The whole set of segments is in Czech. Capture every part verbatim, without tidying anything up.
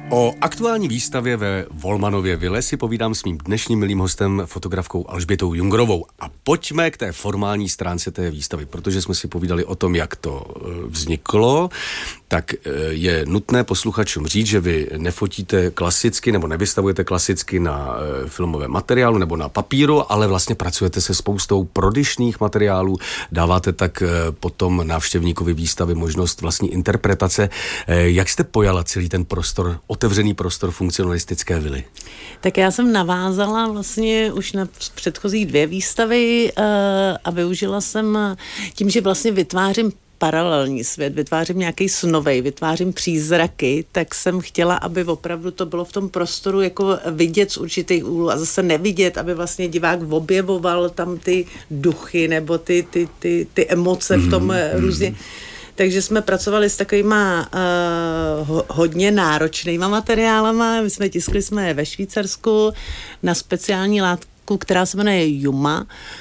O aktuální výstavě ve Volmanově vile si povídám s mým dnešním milým hostem, fotografkou Alžbětou Jungrovou. A pojďme k té formální stránce té výstavy, protože jsme si povídali o tom, jak to vzniklo, tak je nutné posluchačům říct, že vy nefotíte klasicky nebo nevystavujete klasicky na filmovém materiálu nebo na papíru, ale vlastně pracujete se spoustou prodyšných materiálů, dáváte tak potom návštěvníkovi výstavy možnost vlastní interpretace. Jak jste pojala celý ten prostor, otevřený prostor funkcionalistické vily? Tak já jsem navázala vlastně už na předchozí dvě výstavy a využila jsem tím, že vlastně vytvářím paralelní svět, vytvářím nějaký snovej, vytvářím přízraky, tak jsem chtěla, aby opravdu to bylo v tom prostoru jako vidět z určitých úhlů a zase nevidět, aby vlastně divák objevoval tam ty duchy nebo ty, ty, ty, ty emoce v tom mm-hmm. různě. Takže jsme pracovali s takovýma uh, ho, hodně náročnýma materiálama. My jsme tiskli jsme ve Švýcarsku na speciální látku, která se jmenuje Juma.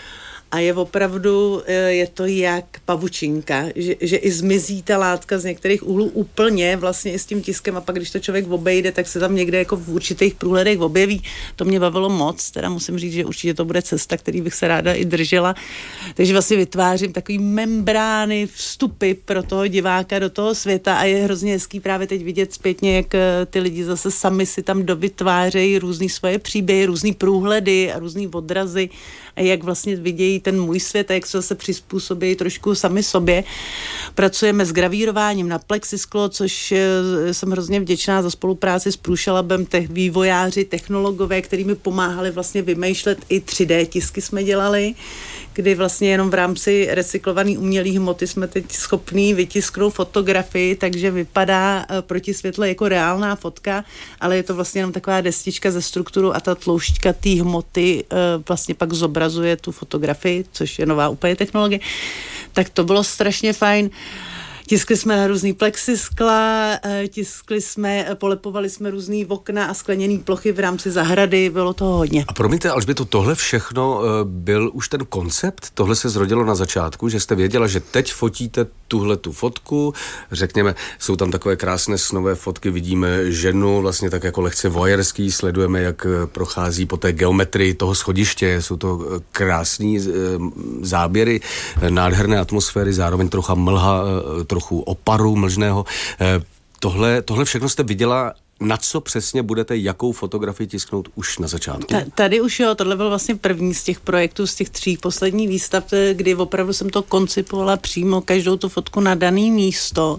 A je opravdu, je to jak pavučinka, že, že i zmizí ta látka z některých úhlů úplně vlastně i s tím tiskem a pak, když to člověk obejde, tak se tam někde jako v určitých průhledech objeví. To mě bavilo moc, teda musím říct, že určitě to bude cesta, který bych se ráda i držela. Takže vlastně vytvářím takový membrány, vstupy pro toho diváka do toho světa a je hrozně hezký právě teď vidět zpětně, jak ty lidi zase sami si tam dovytvářejí různý svoje příběhy, různý průhledy a různý odrazy a jak vlastně vidějí ten můj svět a jak se zase přizpůsobí trošku sami sobě. Pracujeme s gravírováním na plexisklo, což jsem hrozně vděčná za spolupráci s Průšalabem, te- vývojáři, technologové, který mi pomáhali vlastně vymýšlet i tři dé tisky jsme dělali, kdy vlastně jenom v rámci recyklované umělé hmoty jsme teď schopní vytisknout fotografii, takže vypadá proti světle jako reálná fotka, ale je to vlastně jenom taková destička ze strukturu a ta tloušťka té hmoty vlastně pak zobrazuje tu fotografii, což je nová úplně technologie. Tak to bylo strašně fajn. Tiskli jsme na různý plexiskla, tiskli jsme, polepovali jsme různý okna a skleněný plochy v rámci zahrady, bylo toho hodně. A promiňte, Alžběto, tohle všechno byl už ten koncept? Tohle se zrodilo na začátku, že jste věděla, že teď fotíte tuhle tu fotku, řekněme, jsou tam takové krásné snové fotky, vidíme ženu vlastně tak jako lehce voyeurský, sledujeme, jak prochází po té geometrii toho schodiště, jsou to krásný záběry, nádherné atmosféry, zároveň trocha mlha, trochu oparu mlžného. Tohle, tohle všechno jste viděla, na co přesně budete, jakou fotografii tisknout už na začátku? Tady už jo, tohle byl vlastně první z těch projektů, z těch tří posledních výstav, kdy opravdu jsem to koncipovala přímo každou tu fotku na daný místo.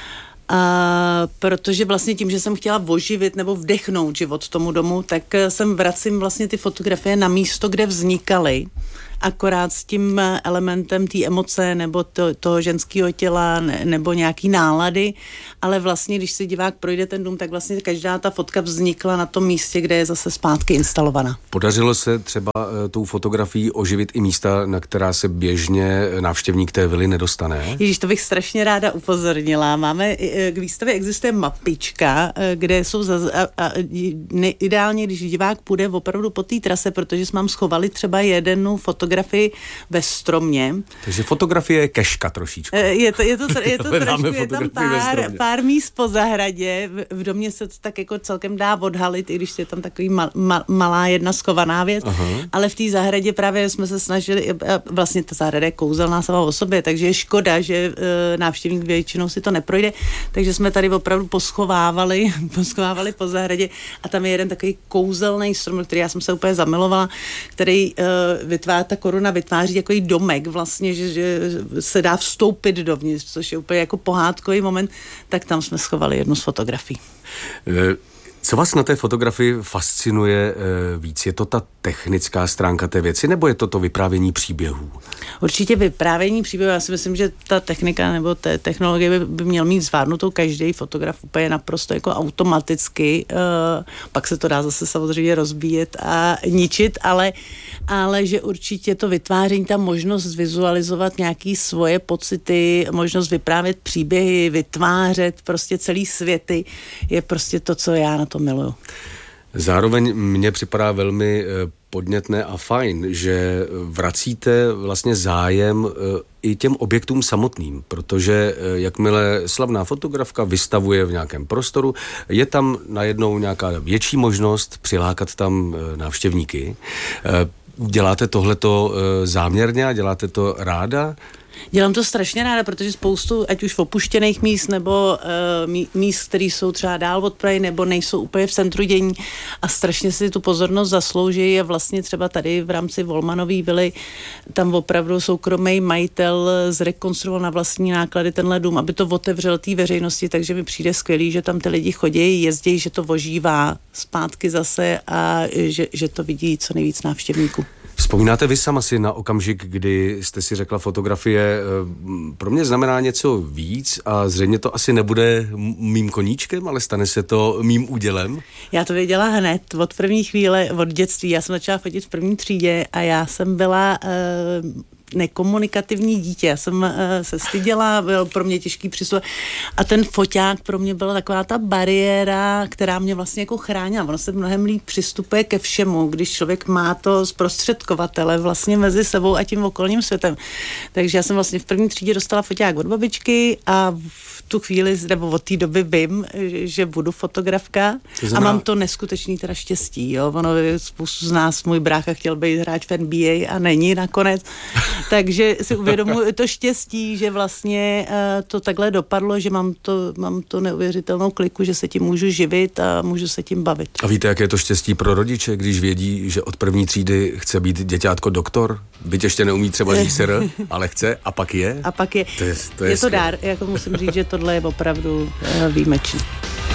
A protože vlastně tím, že jsem chtěla oživit nebo vdechnout život tomu domu, tak jsem vracím vlastně ty fotografie na místo, kde vznikaly, akorát s tím elementem té emoce nebo to, toho ženského těla ne, nebo nějaký nálady, ale vlastně, když si divák projde ten dům, tak vlastně každá ta fotka vznikla na tom místě, kde je zase zpátky instalovaná. Podařilo se třeba uh, tou fotografií oživit i místa, na která se běžně návštěvník té vily nedostane? Ježíš, to bych strašně ráda upozornila. Máme, k výstavě existuje mapička, kde jsou za, a, a, ne, ideálně, když divák půjde opravdu po té trase, protože jsme mám schovali třeba jednu fotografii ve stromě. Takže fotografie je keška trošičku. Je to, je to, je to trošku, je tam pár, pár míst po zahradě, v, v domě se to tak jako celkem dá odhalit, i když je tam takový mal, mal, malá jedna schovaná věc, aha. Ale v té zahradě právě jsme se snažili, vlastně ta zahrada je kouzelná sama o sobě, takže je škoda, že e, návštěvník většinou si to neprojde, takže jsme tady opravdu poschovávali, poschovávali po zahradě a tam je jeden takový kouzelný strom, který já jsem se úplně zamilovala, který e, vytváří, ta koruna vytváří takový domek vlastně, že, že se dá vstoupit dovnitř, což je úplně jako pohádkový moment, tak tam jsme schovali jednu z fotografií. Co vás na té fotografii fascinuje víc? Je to ta technická stránka té věci, nebo je to to vyprávění příběhů? Určitě vyprávění příběhů. Já si myslím, že ta technika nebo té technologie by, by měl mít zvládnutou každý fotograf úplně naprosto jako automaticky. Uh, pak se to dá zase samozřejmě rozbíjet a ničit, ale, ale že určitě to vytváření, ta možnost vizualizovat nějaký svoje pocity, možnost vyprávět příběhy, vytvářet prostě celý světy, je prostě to, co já na to miluju. Zároveň mně připadá velmi podnětné a fajn, že vracíte vlastně zájem i těm objektům samotným, protože jakmile slavná fotografka vystavuje v nějakém prostoru, je tam najednou nějaká větší možnost přilákat tam návštěvníky. Děláte tohleto záměrně a děláte to ráda? Dělám to strašně ráda, protože spoustu, ať už opuštěných míst, nebo uh, míst, které jsou třeba dál od Prahy, nebo nejsou úplně v centru dění a strašně si tu pozornost zaslouží a vlastně třeba tady v rámci Volmanový vily, tam opravdu soukromý majitel zrekonstruoval na vlastní náklady tenhle dům, aby to otevřel té veřejnosti, takže mi přijde skvělý, že tam ty lidi chodí, jezdí, že to ožívá zpátky zase a že, že to vidí co nejvíc návštěvníků. Vzpomínáte vy sama si na okamžik, kdy jste si řekla, fotografie pro mě znamená něco víc a zřejmě to asi nebude mým koníčkem, ale stane se to mým údělem? Já to věděla hned, od první chvíle, od dětství. Já jsem začala fotit v první třídě a já jsem byla Uh, nekomunikativní dítě. Já jsem uh, se styděla, byl pro mě těžký přístup. A ten foťák pro mě byla taková ta bariéra, která mě vlastně jako chránila. Ono se mnohem líp přistupuje ke všemu, když člověk má to zprostředkovatele vlastně mezi sebou a tím okolním světem. Takže já jsem vlastně v první třídě dostala foťák od babičky a v tu chvíli, nebo od té doby vím, že budu fotografka znamená... a mám to neskutečný teda štěstí. Jo? Ono, spoustu z nás, můj brácha chtěl být hráč v N B A a není nakonec. Takže si uvědomuji to štěstí, že vlastně uh, to takhle dopadlo, že mám to, mám to neuvěřitelnou kliku, že se tím můžu živit a můžu se tím bavit. A víte, jak je to štěstí pro rodiče, když vědí, že od první třídy chce být děťátko doktor? Byť ještě neumí třeba říct sr, ale chce a pak je? A pak je. To je, to je, je to dár, jako musím říct, že tohle je opravdu uh, výjimečné.